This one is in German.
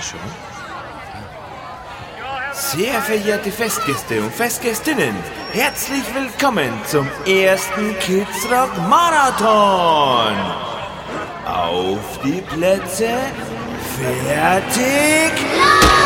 schon. Sehr verehrte Festgäste und Festgästinnen, herzlich willkommen zum ersten Kidsrock Marathon. Auf die Plätze, fertig,